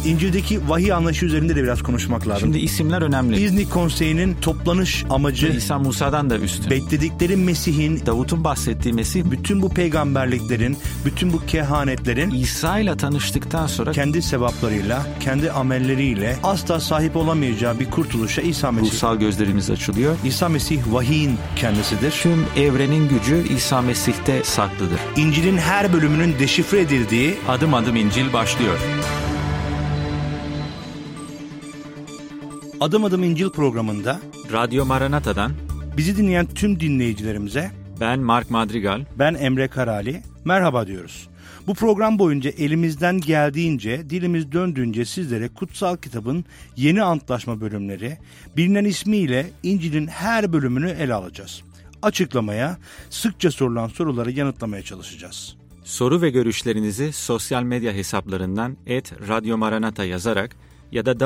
İncil'deki vahiy anlayışı üzerinde de biraz konuşmak lazım. Şimdi isimler önemli. İznik Konseyi'nin toplanış amacı, İsa Musa'dan da üstün. bekledikleri Mesih'in, Davut'un bahsettiği Mesih, bütün bu peygamberliklerin, bütün bu kehanetlerin İsa ile tanıştıktan sonra kendi sevaplarıyla, kendi amelleriyle asla sahip olamayacağı bir kurtuluşa İsa Mesih. ruhsal gözlerimiz açılıyor. İsa Mesih vahiyin kendisidir. Tüm evrenin gücü İsa Mesih'te saklıdır. İncil'in her bölümünün deşifre edildiği Adım adım İncil başlıyor. Adım Adım İncil programında Radyo Maranata'dan bizi dinleyen tüm dinleyicilerimize ben Mark Madrigal, ben Emre Karali, merhaba diyoruz. Bu program boyunca elimizden geldiğince, dilimiz döndüğünce sizlere kutsal kitabın yeni antlaşma bölümleri, bilinen ismiyle İncil'in her bölümünü ele alacağız. Açıklamaya, sıkça sorulan soruları yanıtlamaya çalışacağız. soru ve görüşlerinizi sosyal medya hesaplarından @radyomaranata yazarak ya da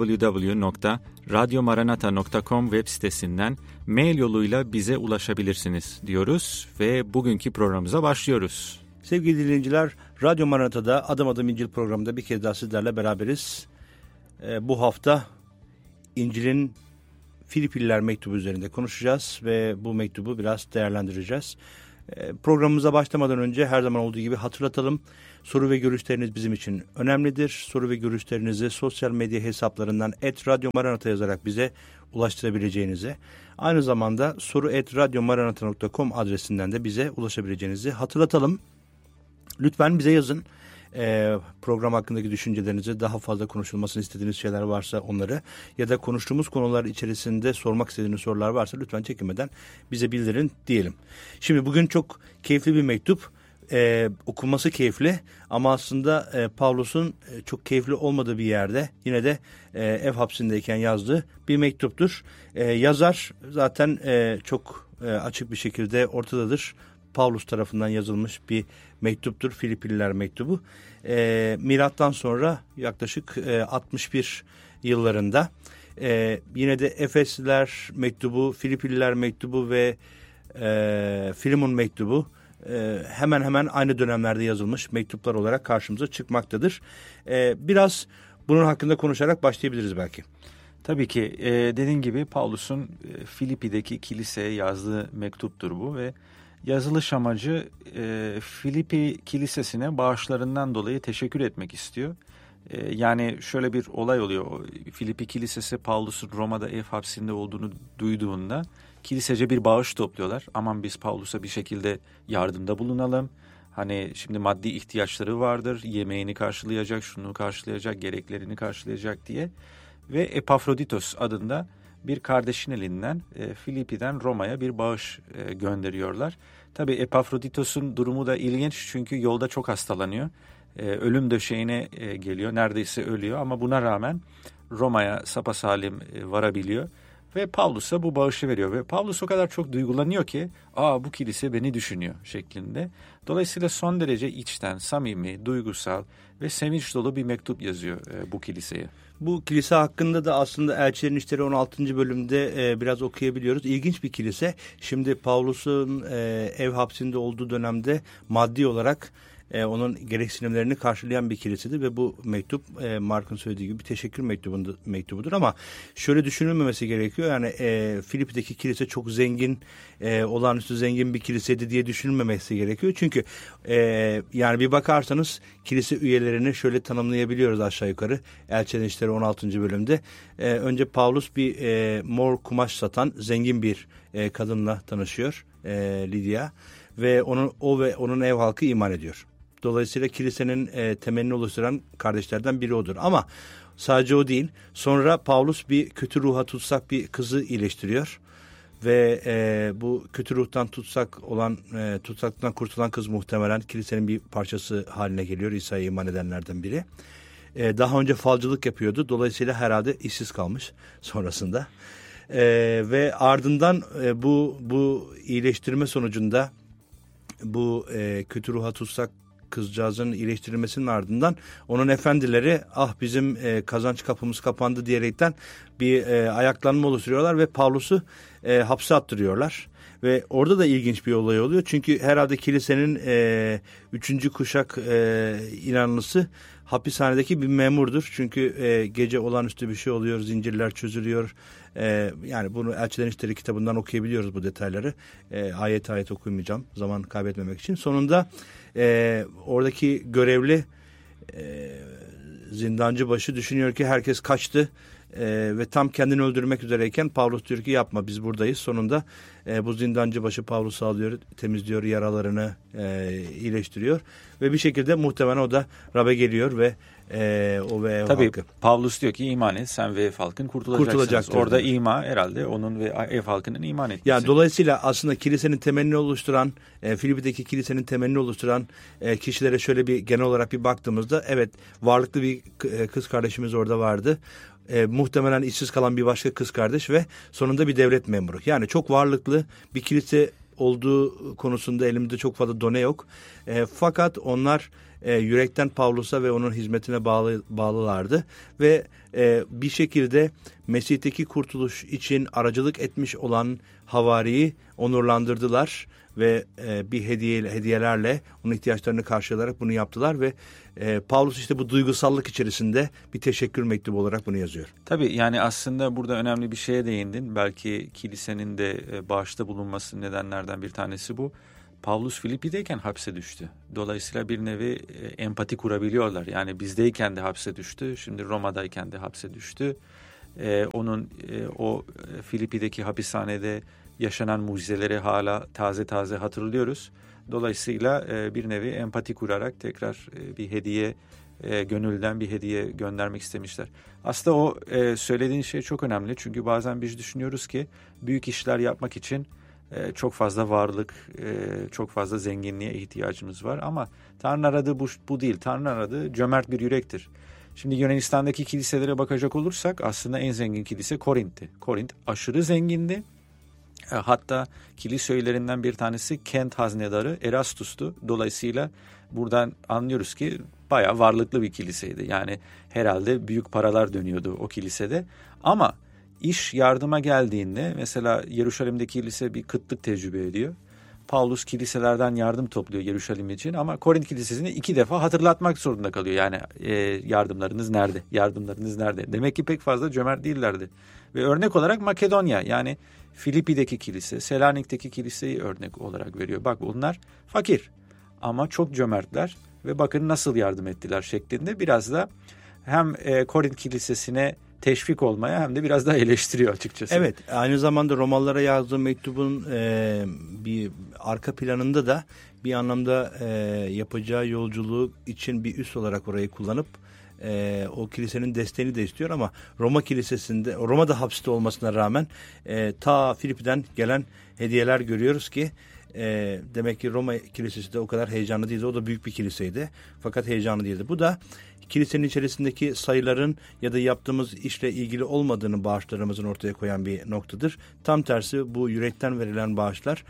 www.radyomaranata.com web sitesinden mail yoluyla bize ulaşabilirsiniz diyoruz ve bugünkü programımıza başlıyoruz. Sevgili dinleyiciler, Radyo Maranata'da Adım Adım İncil programında bir kez daha sizlerle beraberiz. Bu hafta İncil'in Filipliler mektubu üzerinde konuşacağız ve bu mektubu biraz değerlendireceğiz. Programımıza başlamadan önce her zaman olduğu gibi hatırlatalım. Soru ve görüşleriniz bizim için önemlidir. Soru ve görüşlerinizi sosyal medya hesaplarından @radyomaranata yazarak bize ulaştırabileceğinizi, aynı zamanda soru@radyomaranata.com adresinden de bize ulaşabileceğinizi hatırlatalım. Lütfen bize yazın. Program hakkındaki düşüncelerinizi, daha fazla konuşulmasını istediğiniz şeyler varsa onları ya da konuştuğumuz konular içerisinde sormak istediğiniz sorular varsa lütfen çekinmeden bize bildirin diyelim. Şimdi bugün çok keyifli bir mektup. Okunması keyifli ama aslında Pavlus'un çok keyifli olmadığı bir yerde yine de ev hapsindeyken yazdığı bir mektuptur. Yazar zaten çok açık bir şekilde ortadadır. Pavlus tarafından yazılmış bir mektuptur. Filipliler mektubu. Milattan sonra yaklaşık 61 yıllarında yine de Efesliler mektubu, Filipliler mektubu ve Filemon mektubu hemen hemen aynı dönemlerde yazılmış mektuplar olarak karşımıza çıkmaktadır. Biraz bunun hakkında konuşarak başlayabiliriz belki. Tabii ki dediğin gibi Pavlus'un Filipi'deki kiliseye yazdığı mektuptur bu ve yazılış amacı Filipi kilisesine bağışlarından dolayı teşekkür etmek istiyor. Yani şöyle bir olay oluyor. Filipi kilisesi Pavlus'un Roma'da ev hapsinde olduğunu duyduğunda kilisece bir bağış topluyorlar. Aman biz Pavlus'a bir şekilde yardımda bulunalım. Hani şimdi maddi ihtiyaçları vardır. Yemeğini karşılayacak, şunu karşılayacak, gereklerini karşılayacak diye. Ve Epafroditos adında bir kardeşin elinden Filipi'den Roma'ya bir bağış gönderiyorlar. Tabii Epafroditos'un durumu da ilginç çünkü yolda çok hastalanıyor. Ölüm döşeğine geliyor, neredeyse ölüyor ama buna rağmen Roma'ya sapasalim varabiliyor. Ve Pavlus'a bu bağışı veriyor ve Pavlus o kadar çok duygulanıyor ki bu kilise beni düşünüyor şeklinde. Dolayısıyla son derece içten, samimi, duygusal ve sevinç dolu bir mektup yazıyor bu kiliseye. Bu kilise hakkında da aslında Elçilerin İşleri 16. bölümde biraz okuyabiliyoruz. İlginç bir kilise. Şimdi Pavlus'un ev hapsinde olduğu dönemde maddi olarak onun gereksinimlerini karşılayan bir kilisedir ve bu mektup Mark'ın söylediği gibi bir teşekkür mektubudur ama şöyle düşünülmemesi gerekiyor. Yani Filipi'deki kilise çok zengin, olağanüstü zengin bir kiliseydi diye düşünülmemesi gerekiyor. Çünkü yani bir bakarsanız kilise üyelerini şöyle tanımlayabiliyoruz aşağı yukarı. Elçilerin İşleri 16. bölümde. Önce Pavlus bir mor kumaş satan zengin bir kadınla tanışıyor, Lidya, ve onun ev halkı iman ediyor. Dolayısıyla kilisenin temelini oluşturan kardeşlerden biri odur. Ama sadece o değil. Sonra Pavlus bir kötü ruha tutsak bir kızı iyileştiriyor. Ve bu kötü ruhtan tutsaktan kurtulan kız muhtemelen kilisenin bir parçası haline geliyor. İsa'ya iman edenlerden biri. Daha önce falcılık yapıyordu. Dolayısıyla herhalde işsiz kalmış sonrasında. Ve ardından bu iyileştirme sonucunda bu kötü ruha tutsak kızcağızın iyileştirilmesinin ardından onun efendileri bizim kazanç kapımız kapandı diyerekten bir ayaklanma oluşturuyorlar ve Pavlus'u hapse attırıyorlar. Ve orada da ilginç bir olay oluyor. Çünkü herhalde kilisenin 3. kuşak inanlısı hapishanedeki bir memurdur. Çünkü gece olağanüstü bir şey oluyor, zincirler çözülüyor. Yani bunu Elçilerin İşleri kitabından okuyabiliyoruz bu detayları. Ayet ayet okumayacağım zaman kaybetmemek için. Sonunda oradaki görevli zindancı başı düşünüyor ki herkes kaçtı. Ve tam kendini öldürmek üzereyken Pavlus diyor ki yapma, biz buradayız. Sonunda bu zindancı başı Pavlus'u alıyor, temizliyor, yaralarını iyileştiriyor. Ve bir şekilde muhtemelen o da Rab'be geliyor ve o ve ev Tabii halkı. Pavlus diyor ki iman et, sen ve ev halkın kurtulacaksınız. Orada diyor. ima herhalde onun ve ev halkının iman etmesi. Yani dolayısıyla aslında kilisenin temelini oluşturan, Filipi'deki kilisenin temelini oluşturan kişilere şöyle bir genel olarak bir baktığımızda, evet, varlıklı bir kız kardeşimiz orada vardı. Muhtemelen işsiz kalan bir başka kız kardeş ve sonunda bir devlet memuru. Yani çok varlıklı bir kilise olduğu konusunda elimde çok fazla done yok. Fakat onlar yürekten Pavlus'a ve onun hizmetine bağlılardı. Ve bir şekilde Mesih'teki kurtuluş için aracılık etmiş olan havariyi onurlandırdılar. Ve bir hediyelerle onun ihtiyaçlarını karşılayarak bunu yaptılar ve Pavlus işte bu duygusallık içerisinde bir teşekkür mektubu olarak bunu yazıyor. Tabii yani aslında burada önemli bir şeye değindin. Belki kilisenin de bağışta bulunması nedenlerden bir tanesi bu. Pavlus Filipi'deyken hapse düştü. Dolayısıyla bir nevi empati kurabiliyorlar. Yani bizdeyken de hapse düştü. Şimdi Roma'dayken de hapse düştü. Onun o Filipi'deki hapishanede yaşanan mucizeleri hala taze taze hatırlıyoruz. Dolayısıyla bir nevi empati kurarak tekrar bir hediye, gönülden bir hediye göndermek istemişler. Aslında o söylediğin şey çok önemli. Çünkü bazen biz düşünüyoruz ki büyük işler yapmak için çok fazla varlık, çok fazla zenginliğe ihtiyacımız var. Ama Tanrı'nın aradığı bu değil. Tanrı'nın aradığı cömert bir yürektir. Şimdi Yunanistan'daki kiliselere bakacak olursak aslında en zengin kilise Korint'ti. Korint aşırı zengindi. Hatta kilise üyelerinden bir tanesi kent haznedarı Erastus'tu. Dolayısıyla buradan anlıyoruz ki bayağı varlıklı bir kiliseydi. Yani herhalde büyük paralar dönüyordu o kilisede. Ama iş yardıma geldiğinde mesela Yeruşalim'deki kilise bir kıtlık tecrübe ediyor. Paulus kiliselerden yardım topluyor Yeruşalim için ama Korint kilisesini 2 defa hatırlatmak zorunda kalıyor. Yani yardımlarınız nerede? Yardımlarınız nerede? Demek ki pek fazla cömert değillerdi. Ve örnek olarak Makedonya, yani Filipi'deki kilise, Selanik'teki kiliseyi örnek olarak veriyor. Bak bunlar fakir ama çok cömertler ve bakın nasıl yardım ettiler şeklinde biraz da hem Korint kilisesine teşvik olmaya hem de biraz daha eleştiriyor açıkçası. Evet, aynı zamanda Romalılara yazdığı mektubun bir arka planında da bir anlamda yapacağı yolculuğu için bir üs olarak orayı kullanıp o kilisenin desteğini de istiyor ama Roma'da hapiste olmasına rağmen ta Filipi'den gelen hediyeler görüyoruz ki demek ki Roma kilisesi de o kadar heyecanlı değildi. O da büyük bir kiliseydi fakat heyecanlı değildi. Bu da kilisenin içerisindeki sayıların ya da yaptığımız işle ilgili olmadığını bağışlarımızın ortaya koyan bir noktadır. Tam tersi bu yürekten verilen bağışlar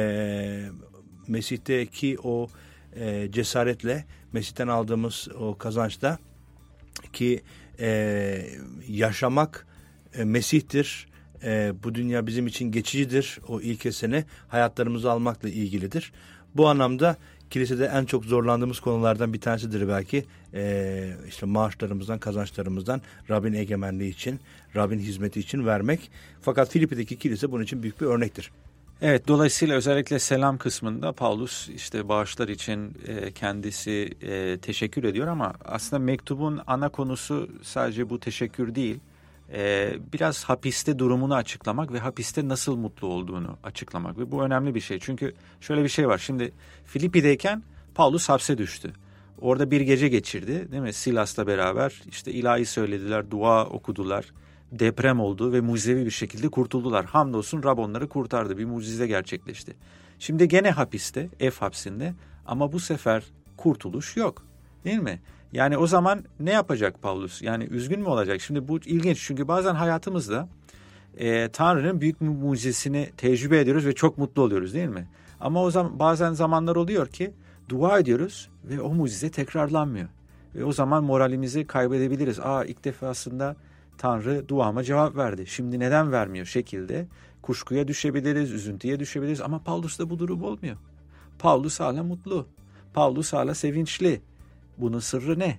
Mesih'teki o cesaretle, Mesih'ten aldığımız o kazançta ki yaşamak Mesih'tir. Bu dünya bizim için geçicidir. O ilkesini hayatlarımızı almakla ilgilidir. Bu anlamda kilisede en çok zorlandığımız konulardan bir tanesidir belki. İşte maaşlarımızdan, kazançlarımızdan Rabbin egemenliği için, Rabbin hizmeti için vermek. Fakat Filipi'deki kilise bunun için büyük bir örnektir. Evet, dolayısıyla özellikle selam kısmında Paulus işte bağışlar için kendisi teşekkür ediyor ama aslında mektubun ana konusu sadece bu teşekkür değil. Biraz hapiste durumunu açıklamak ve hapiste nasıl mutlu olduğunu açıklamak ve bu önemli bir şey. Çünkü şöyle bir şey var, şimdi Filipi'deyken Paulus hapse düştü. Orada bir gece geçirdi değil mi? Silas'la beraber işte ilahi söylediler, dua okudular. Deprem oldu ve mucizevi bir şekilde kurtuldular. Hamdolsun Rab onları kurtardı. Bir mucize gerçekleşti. Şimdi gene hapiste, ev hapsinde ama bu sefer kurtuluş yok. Değil mi? Yani o zaman ne yapacak Paulus? Yani üzgün mü olacak? Şimdi bu ilginç çünkü bazen hayatımızda Tanrı'nın büyük bir mucizesini tecrübe ediyoruz ve çok mutlu oluyoruz değil mi? Ama o zaman bazen zamanlar oluyor ki dua ediyoruz ve o mucize tekrarlanmıyor. Ve o zaman moralimizi kaybedebiliriz. İlk defasında Tanrı duama cevap verdi. Şimdi neden vermiyor şekilde kuşkuya düşebiliriz, üzüntüye düşebiliriz ama Paulus'ta bu durum olmuyor. Paulus hala mutlu. Paulus hala sevinçli. Bunun sırrı ne?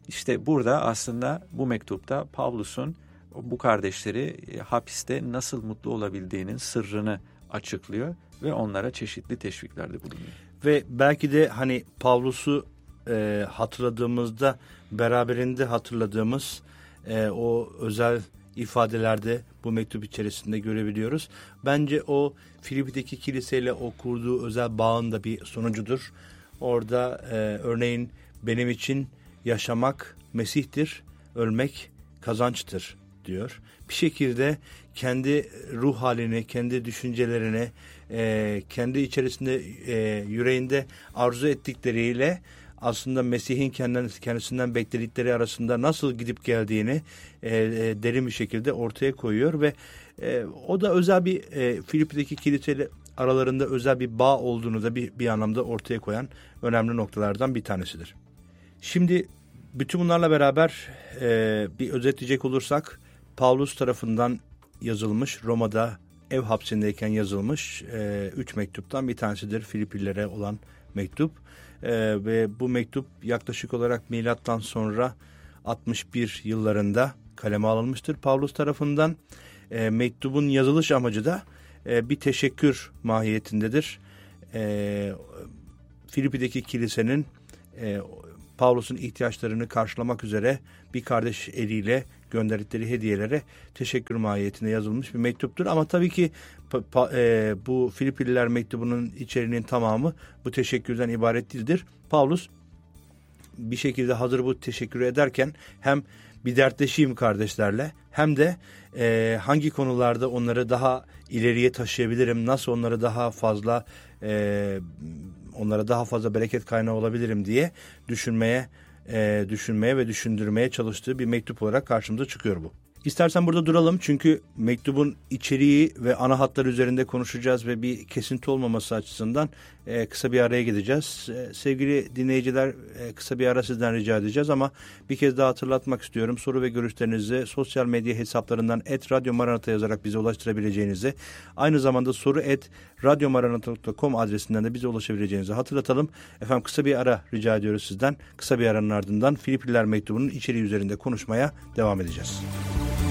İşte burada aslında bu mektupta Pavlus'un bu kardeşleri hapiste nasıl mutlu olabildiğinin sırrını açıklıyor ve onlara çeşitli teşviklerde bulunuyor. Ve belki de hani Pavlus'u hatırladığımızda beraberinde hatırladığımız o özel ifadelerde bu mektup içerisinde görebiliyoruz. Bence o Filipi'deki kiliseyle o kurduğu özel bağın da bir sonucudur. Orada örneğin benim için yaşamak Mesih'tir, ölmek kazançtır diyor. Bir şekilde kendi ruh halini, kendi düşüncelerini, kendi içerisinde yüreğinde arzu ettikleriyle aslında Mesih'in kendisinden bekledikleri arasında nasıl gidip geldiğini derin bir şekilde ortaya koyuyor ve o da özel bir Filipi'deki kiliseyle aralarında özel bir bağ olduğunu da bir anlamda ortaya koyan önemli noktalardan bir tanesidir. Şimdi bütün bunlarla beraber bir özetleyecek olursak Pavlus tarafından yazılmış, Roma'da ev hapsindeyken yazılmış 3 mektuptan bir tanesidir Filipililere olan mektup. Ve bu mektup yaklaşık olarak milattan sonra 61 yıllarında kaleme alınmıştır Pavlus tarafından. Mektubun yazılış amacı da bir teşekkür mahiyetindedir. Filipi'deki kilisenin Pavlus'un ihtiyaçlarını karşılamak üzere bir kardeş eliyle gönderdikleri hediyelere teşekkür mahiyetinde yazılmış bir mektuptur. Ama tabii ki bu Filipililer mektubunun içeriğinin tamamı bu teşekkürden ibaret değildir. Pavlus bir şekilde hazır bu teşekkürü ederken hem bir dertleşeyim kardeşlerle hem de hangi konularda onları daha ileriye taşıyabilirim, nasıl onlara daha fazla bereket kaynağı olabilirim diye düşünmeye ve düşündürmeye çalıştığı bir mektup olarak karşımıza çıkıyor bu. İstersen burada duralım çünkü mektubun içeriği ve ana hatlar üzerinde konuşacağız ve bir kesinti olmaması açısından kısa bir araya gideceğiz. Sevgili dinleyiciler, kısa bir ara sizden rica edeceğiz ama bir kez daha hatırlatmak istiyorum. Soru ve görüşlerinizi sosyal medya hesaplarından @radyomaranata yazarak bize ulaştırabileceğinizi, aynı zamanda soru@radyomaranata.com adresinden de bize ulaşabileceğinizi hatırlatalım. Efendim kısa bir ara rica ediyoruz sizden. Kısa bir aranın ardından Filipililer mektubunun içeriği üzerinde konuşmaya devam edeceğiz.